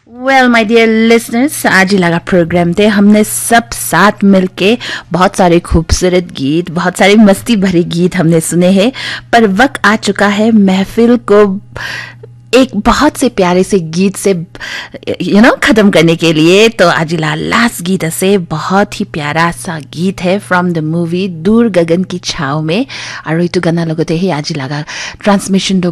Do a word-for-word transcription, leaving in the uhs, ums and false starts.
Well my dear listeners, आज ही लगा programme थे हमने सब साथ मिलके बहुत सारे खूबसूरत गीत, बहुत सारे मस्ती भरे गीत हमने सुने हैं। पर वक्त आ चुका है महफिल को एक बहुत से प्यारे से गीत से यू नो खत्म करने के लिए। तो आजिला लास्ट गीत से बहुत ही प्यारा सा गीत है फ्रॉम द मूवी दूर गगन की छाव में। और ये तो गाना लगते ही आजिला ट्रांसमिशन